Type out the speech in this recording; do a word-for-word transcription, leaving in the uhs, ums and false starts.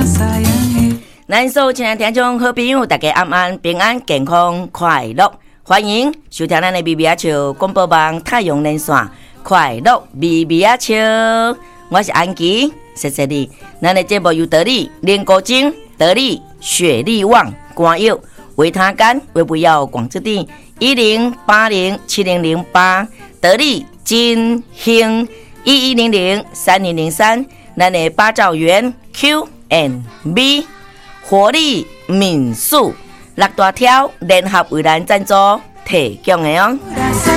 咱所有亲爱的听众好朋友，大家晚安，平安健康快乐，欢迎收听咱的咪咪啊笑广播网太阳连线快乐咪咪啊笑，我是安琪，谢谢你。咱的节目由得力莲果精、得力雪力旺、肝药、维他甘、维不药广之地一零八零七零零八，得力金兴一一零零三零零三，咱的八兆元 Q and B。活力民宿六大条联合为咱赞助提供的哦。